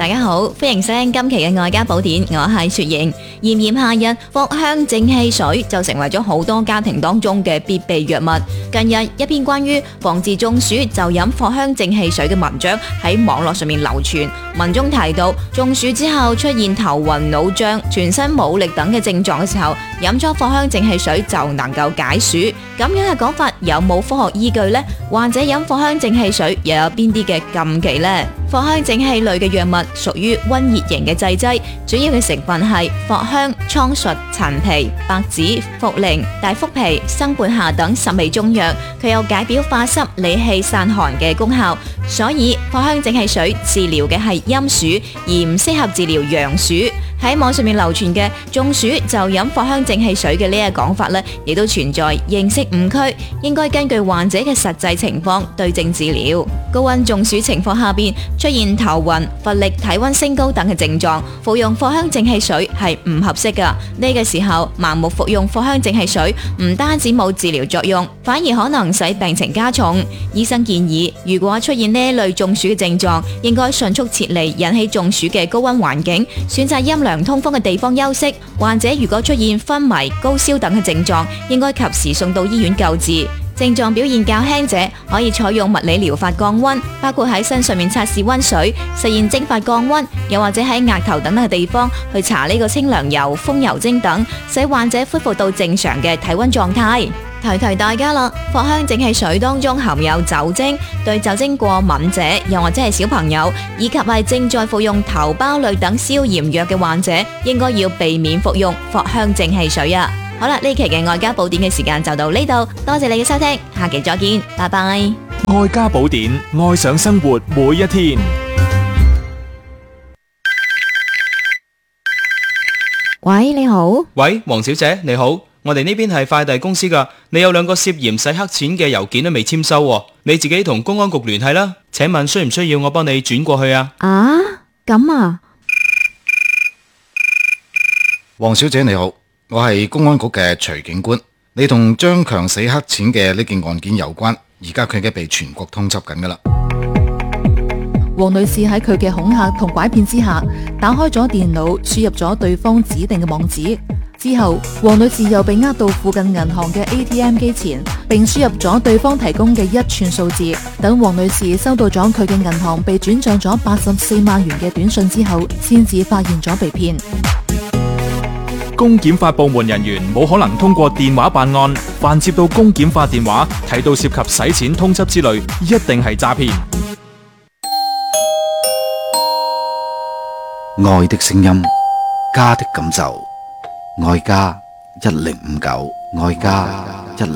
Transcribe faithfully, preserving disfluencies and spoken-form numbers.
大家好，歡迎收聽今期嘅外家寶典，我係雪瑩。炎炎夏日，藿香正氣水就成為咗好多家庭當中嘅必備藥物。近日，一篇關於防治中暑就飲藿香正氣水嘅文章喺網絡上面流傳，文中提到中暑之後出現頭暈腦脹、全身冇力等嘅症狀嘅時候，飲咗藿香正氣水就能夠解暑。咁樣嘅講法有冇科學依據呢？患者飲藿香正氣水又有邊啲嘅禁忌呢？藿香正氣類嘅藥物屬於溫熱型嘅製劑，主要嘅成分係藿香、蒼術、陳皮、白芷、茯苓、大腹皮、生半夏等十味中藥，佢有解表化濕、理氣散寒嘅功效，所以藿香正氣水治療嘅係陰暑，而唔適合治療陽暑。喺網上面流傳嘅中暑就飲藿香正氣水嘅呢個講法呢，亦都存在認識誤區，應該根據患者嘅實際情況對症治療。高溫中暑情況下邊出現頭暈、乏力、體溫升高等嘅症狀，服用藿香正氣水係唔合適噶。呢個時候盲目服用藿香正氣水，唔單止冇治療作用，反而可能使病情加重。醫生建議，如果出現呢類中暑嘅症狀，應該迅速撤離引起中暑嘅高溫環境，選擇陰涼通風嘅地方休息。患者如果出現昏迷、高燒等嘅症狀，應該及時送到醫院救治。症狀表現較輕者，可以採用物理療法降溫，包括喺身上面測試溫水，實現蒸發降溫，又或者喺額頭等等嘅地方去搽呢個清涼油、風油精等，使患者恢復到正常嘅體溫狀態。提提大家啦，藿香正氣水當中含有酒精，對酒精過敏者，又或者係小朋友，以及係正在服用頭孢類等消炎藥嘅患者，應該要避免服用藿香正氣水啊！好啦，呢期嘅外家寶典嘅時間就到呢度，多謝你嘅收聽，下期再見，拜拜。 外家寶典，愛上生活每一天。 喂，你好。 喂，黃小姐，你好，我哋呢邊係快遞公司噶，你有兩個涉嫌洗黑錢嘅郵件都未簽收喎，你自己同公安局聯繫啦。請問需唔需要我幫你轉過去啊？ 啊，咁啊。 黃小姐你好，我係公安局嘅徐警官，你同張強洗黑錢嘅呢件案件有關，而家佢已經被全國通緝緊噶啦。 黃女士喺佢嘅恐嚇同拐騙之下，打開咗電腦，輸入咗對方指定嘅網址之後，黃女士又被呃到附近銀行嘅 A T M 機前，並輸入咗對方提供嘅一串數字。等黃女士收到咗佢嘅銀行被轉賬咗八十四萬元嘅短信之後，先至發現咗被騙。 公檢法部門人員冇可能通過電話辦案，凡接到公檢法電話睇到涉及洗錢通緝之類，一定係詐騙。 愛的聲音，家的感受，愛家一零五九，愛家。